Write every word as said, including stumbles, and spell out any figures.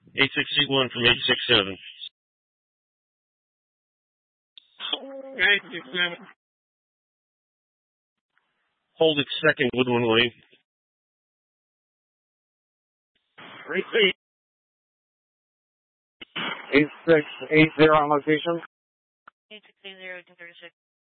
eight six eight one from eight six seven. eight six seven. Hold it second, Woodland Lane. Repeat. eight six eight zero on location. eight six eight zero, two thirty-six.